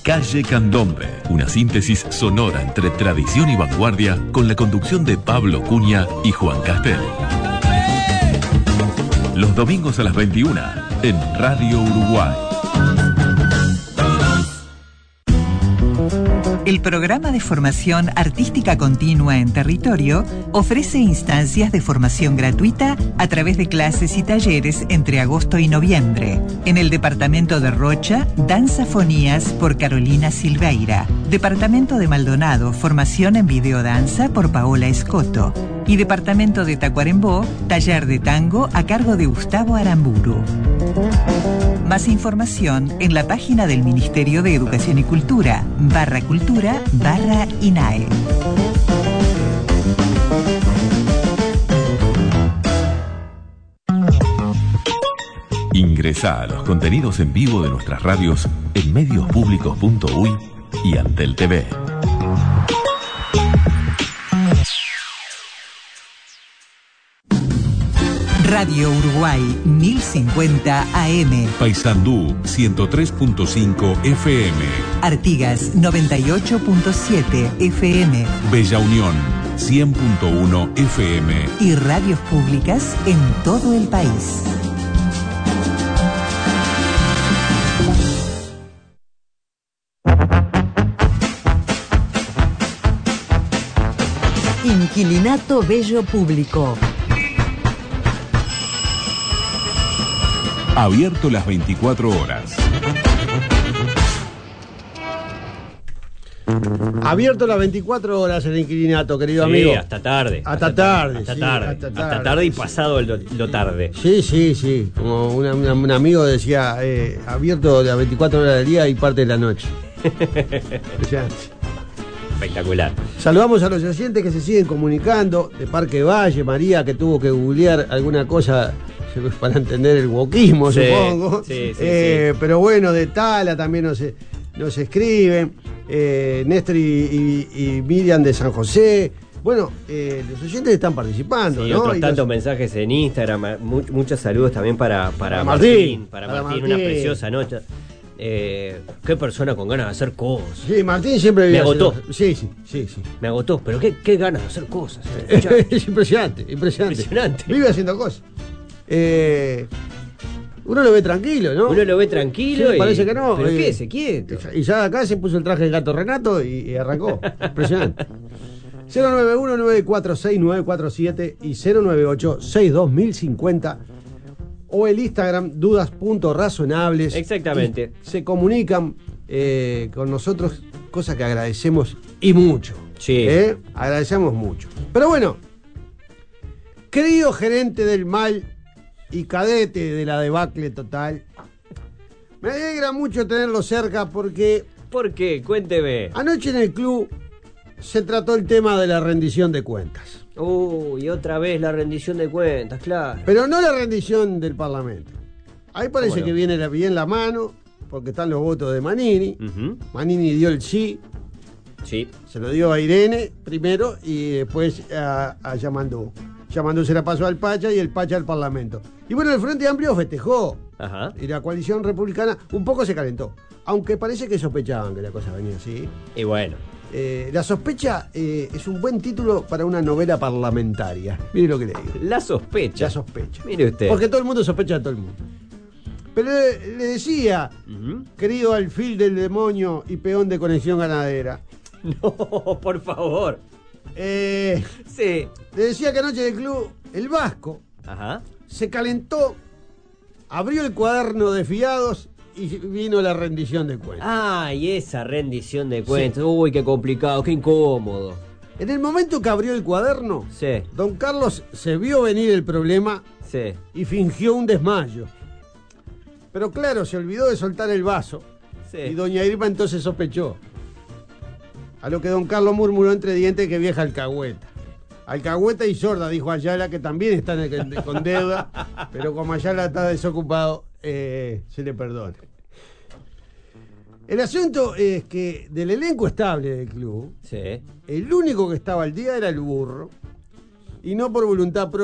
Calle Candombe, una síntesis sonora entre tradición y vanguardia con la conducción de Pablo Cunha y Juan Castel. Los domingos a las 21 en Radio Uruguay. El programa de formación artística continua en territorio ofrece instancias de formación gratuita a través de clases y talleres entre agosto y noviembre. En el departamento de Rocha, danzafonías por Carolina Silveira. Departamento de Maldonado, formación en videodanza por Paola Escoto. Y departamento de Tacuarembó, taller de tango a cargo de Gustavo Aramburu. Más información en la página del Ministerio de Educación y Cultura, /cultura/INAE. Ingresá a los contenidos en vivo de nuestras radios en mediospublicos.uy y Antel TV. Radio Uruguay 1050 AM. Paysandú 103.5 FM. Artigas 98.7 FM. Bella Unión 100.1 FM. Y radios públicas en todo el país. Inquilinato Bello Público. Abierto las 24 horas. Abierto las 24 horas el inquilinato, querido amigo. Sí, hasta tarde. Hasta tarde. Hasta tarde y pasado lo tarde. Sí. Como un amigo decía, abierto las 24 horas del día y parte de la noche. Espectacular. Saludamos a los oyentes que se siguen comunicando de Parque Valle, María, que tuvo que googlear alguna cosa para entender el wokismo, sí, supongo. Sí. Pero bueno, de Tala también nos escriben. Néstor y Miriam de San José. Bueno, los oyentes están participando, sí, ¿no? Otros tantos mensajes en Instagram. Muchos saludos también para Martín. Para Martín, una preciosa noche. Qué persona con ganas de hacer cosas. Sí, Martín siempre me agotó. Sí. Me agotó, pero qué ganas de hacer cosas. Es impresionante. Vive haciendo cosas. Uno lo ve tranquilo, ¿no? Uno lo ve tranquilo. Sí, parece que no. Pero quédese quieto. Y ya acá se puso el traje del gato Renato y arrancó. Impresionante. 091-946-947 y 098-62050 o el Instagram dudas.razonables. Exactamente. Se comunican con nosotros, cosa que agradecemos y mucho. Sí. Agradecemos mucho. Pero bueno, querido gerente del mal y cadete de la debacle total, me alegra mucho tenerlo cerca porque... ¿Por qué? Cuénteme. Anoche en el club se trató el tema de la rendición de cuentas. Y otra vez la rendición de cuentas, claro. Pero no la rendición del Parlamento. Ahí parece no? que viene bien la mano, porque están los votos de Manini. Uh-huh. Manini dio el sí. Sí. Se lo dio a Irene primero y después a Yamandú. Yamandú se la pasó al Pacha y el Pacha al Parlamento. Y bueno, el Frente Amplio festejó. Ajá. Y la coalición republicana un poco se calentó. Aunque parece que sospechaban que la cosa venía así. Y bueno. La sospecha es un buen título para una novela parlamentaria. Mire lo que le digo. La sospecha. La sospecha. Mire usted. Porque todo el mundo sospecha de todo el mundo. Pero le decía, querido alfil del demonio y peón de conexión ganadera. No, por favor. Sí. Le decía que anoche del club, el Vasco, se calentó, abrió el cuaderno de fiados y vino la rendición de cuentas. Y esa rendición de cuentas. Sí. Uy, qué complicado, qué incómodo. En el momento que abrió el cuaderno, don Carlos se vio venir el problema y fingió un desmayo. Pero claro, se olvidó de soltar el vaso. Y doña Irma entonces sospechó. A lo que don Carlos murmuró entre dientes que vieja alcahueta. Alcahueta y sorda, dijo Ayala, que también está con deuda, pero como Ayala está desocupado, se le perdona. El asunto es que del elenco estable del club, el único que estaba al día era el burro, y no por voluntad propia.